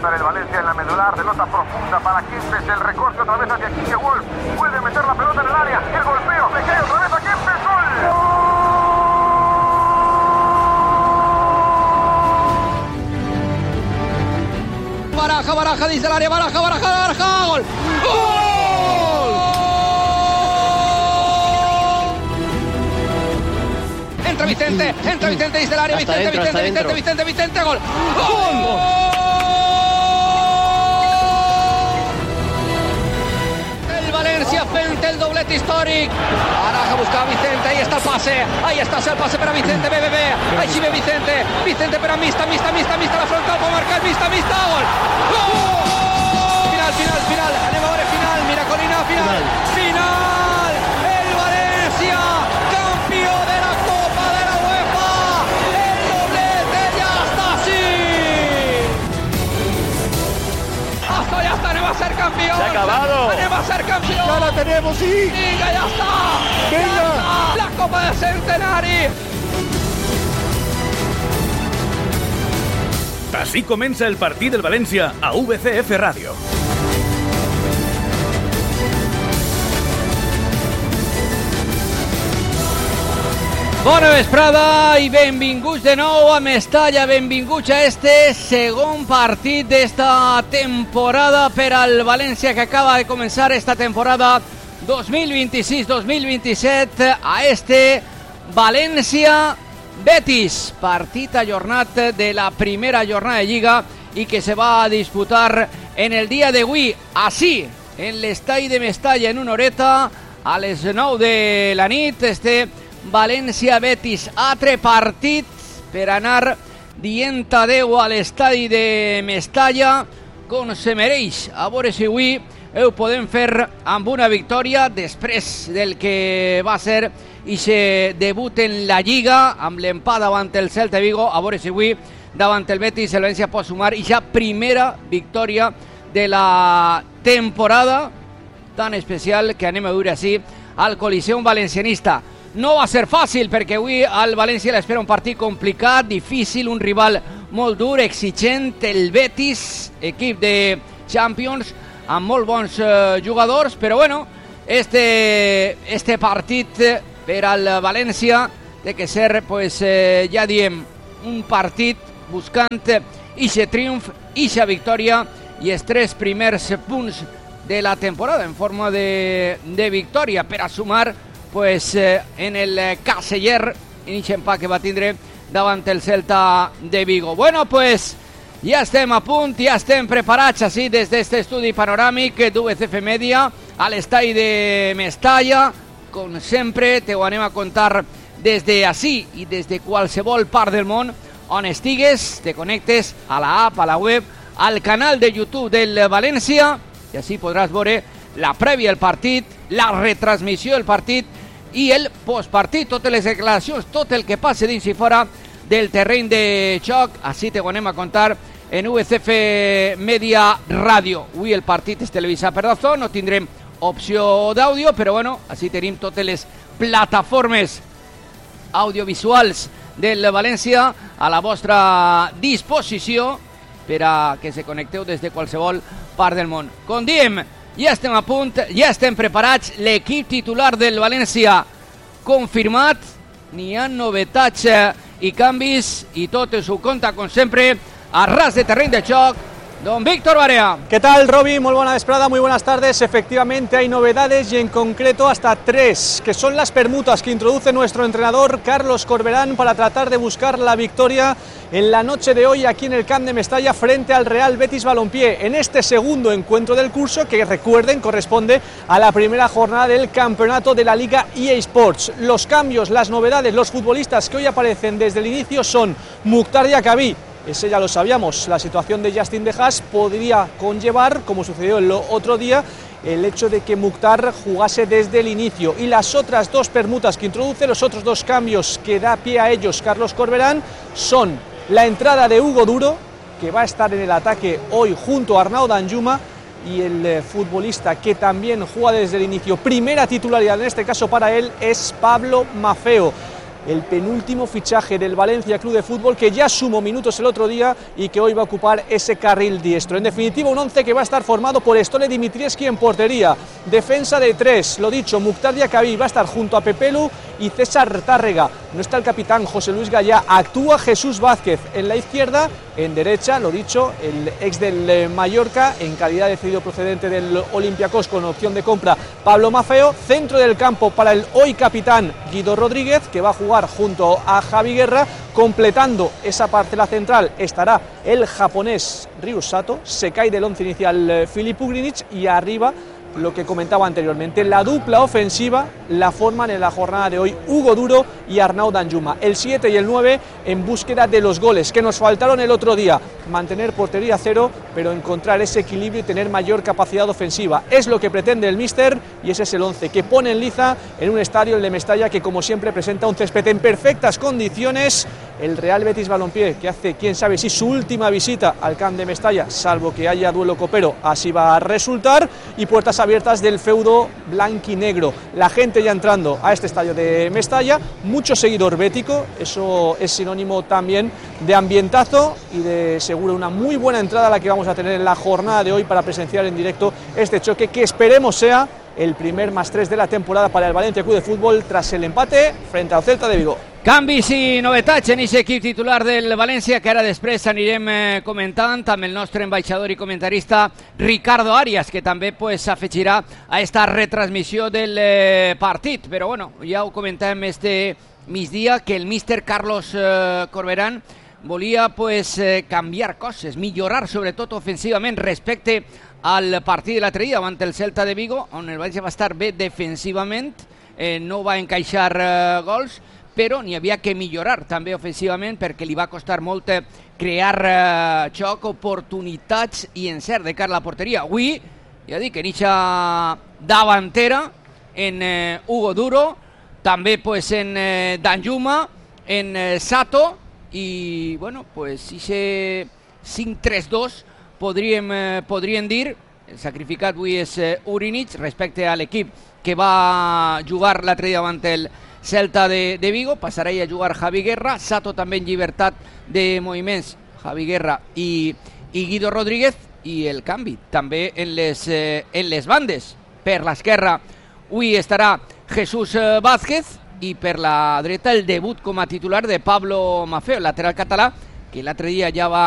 para el Valencia en la medular, pelota profunda para Kempes, el recorte otra vez hacia Quique Wolf, puede meter la pelota en el área, el golpeo, se cae otra vez a Kempes, ¡gol! Baraja, dice el área, baraja, gol. ¡Gol! Entra Vicente, dice el área, Vicente, gol. ¡Gol! El Valencia frente el doblete históric. Baraja buscaba Vicente, ahí está el pase para Vicente, ahí sí ve Vicente pero mista, la frontal para marcar, mista, gol. ¡Gol! Final, anem a veure final, mira Corina, final, el Valencia, campió de la Copa de la UEFA, el doblete ya está así. Ya está, anem a ser campeón. Se ha acabado. Anem a ser campeón. Ya la tenemos, sí. Venga, ya está. Venga. La Copa del Centenari. Així comença el partit del València a VCF Ràdio. Bona vesprada i benvinguts de nou a Mestalla, benvinguts a este segon partit d'esta temporada per al València que acaba de començar esta temporada 2026-2027 a este València-Betis, partit ajornat de la primera jornada de Lliga i que se va a disputar en el dia d'avui, així, en l'estadi de Mestalla, en una horeta, a les 9 de la nit, este València-Betis, altre partit per anar dient adeu a l'estadi de Mestalla com se mereix. A veure si avui ho podem fer amb una victòria després del que va ser i se debut en la Lliga amb l'empat davant el Celta Vigo. A veure si avui davant el Betis el València pot sumar i ja primera victòria de la temporada tan especial que anem a veure així al Coliseum Valencianista. No va ser fàcil perquè avui al València l'espera un partit complicat, difícil, un rival molt dur, exigent, el Betis, equip de Champions, amb molt bons jugadors, però bueno, este partit per al València té que ser, pues, ja diem, un partit buscant ixe triomf, ixa victòria i els 3 primers punts de la temporada en forma de victòria per a sumar pues en el caseller en aquest empat que va tindre davant el Celta de Vigo. Bueno, pues ja estem a punt, ja estem preparats així des d'este estudi panoràmic d'UVCF Media a l'estadi de Mestalla. Com sempre, te ho anem a contar des d'ací i des de qualsevol part del món on estigues, te connectes a la app, a la web, al canal de YouTube del València i així podràs veure la prèvia del partit, la retransmissió del partit i el postpartit, totes les declaracions, tot el que passe dins i fora del terreny de joc. Així te ho anem a contar en VCF Media Ràdio. Avui el partit és televisat per DAZN, no tindrem opció d'àudio, però bueno, així tenim totes les plataformes audiovisuals del València a la vostra disposició per a que se connecteu des de qualsevol part del món. Com diem, ja estem a punt, ja estem preparats, l'equip titular del València confirmat, n'hi ha novetats i canvis i tot us ho conta, com sempre, a ras de terreny de joc, don Víctor Barea. ¿Qué tal, Roby? Muy buena vesprada, muy buenas tardes. Efectivamente hay novedades y en concreto hasta 3, que son las permutas que introduce nuestro entrenador Carlos Corberán para tratar de buscar la victoria en la noche de hoy aquí en el Camp de Mestalla frente al Real Betis Balompié, en este segundo encuentro del curso que, recuerden, corresponde a la primera jornada del campeonato de la Liga EA Sports. Los cambios, las novedades, los futbolistas que hoy aparecen desde el inicio son Mukhtar Diakhaby. Ese ya lo sabíamos, la situación de Justin De Haas podría conllevar, como sucedió el otro día, el hecho de que Mukhtar jugase desde el inicio. Y las otras 2 permutas que introduce, los otros 2 cambios que da pie a ellos Carlos Corberán, son la entrada de Hugo Duro, que va a estar en el ataque hoy junto a Arnaud Danjuma, y el futbolista que también juega desde el inicio, primera titularidad en este caso para él, es Pablo Maffeo. el penúltimo fichaje del Valencia Club de Fútbol, que ya sumó minutos el otro día y que hoy va a ocupar ese carril diestro. En definitiva, un once que va a estar formado por Stole Dimitrievski en portería, defensa de 3, lo dicho, Mukhtar Diakabi va a estar junto a Pepelu y César Tárrega. No está el capitán José Luis Gallá, actúa Jesús Vázquez en la izquierda, en derecha, lo dicho, el ex del Mallorca, en calidad de cedido procedente del Olympiacos con opción de compra, Pablo Maffeo. Centro del campo para el hoy capitán Guido Rodríguez, que va a jugar junto a Javi Guerra. Completando esa parcela central estará el japonés Ryu Sato, se cae del once inicial Filip Ugrinic, y arriba, lo que comentaba anteriormente, la dupla ofensiva la forman en la jornada de hoy Hugo Duro y Arnau Danjuma, el 7 y el 9 en búsqueda de los goles que nos faltaron el otro día, mantener portería cero, pero encontrar ese equilibrio y tener mayor capacidad ofensiva, es lo que pretende el míster, y ese es el 11 que pone en liza en un estadio, el de Mestalla, que como siempre presenta un césped en perfectas condiciones. El Real Betis Balompié, que hace quién sabe si su última visita al Camp de Mestalla, salvo que haya duelo copero, así va a resultar, y puertas abiertas del feudo blanquinegro. La gente ya entrando a este estadio de Mestalla, mucho seguidor bético, eso es sinónimo también de ambientazo y de seguro una muy buena entrada la que vamos a tener en la jornada de hoy para presenciar en directo este choque, que esperemos sea el primer +3 de la temporada para el Valencia Club de Fútbol tras el empate frente al Celta de Vigo. Canvis i novetats en aquest equip titular del València, que ara després anirem comentant amb el nostre ambaixador i comentarista Ricardo Arias, que també s'afegirà a esta retransmissió del partit. Però bueno, ja ho comentàvem este migdia, que el míster Carlos Corberán volia canviar coses, millorar sobretot ofensivament respecte al partit de l'altre dia davant el Celta de Vigo, on el València va estar bé defensivament, no va encaixar gols, però n'hi havia que millorar també ofensivament, perquè li va costar molt crear xoc, oportunitats i encert de cara a la porteria. Avui, ja dic, en eixa davantera, en Hugo Duro, també en Danjuma, en Sato, i bueno, eixe 5-3-2 podríem dir. El sacrificat avui és Ugrinic respecte a l'equip que va jugar l'altre dia davant el Celta de Vigo. Passarà a jugar Javi Guerra, Sato també en llibertat de moviments, Javi Guerra i Guido Rodríguez, i el canvi també en les bandes. Per l'esquerra avui estarà Jesús Vázquez, i per la dreta el debut com a titular de Pablo Maffeo, lateral català, que l'altre dia ja va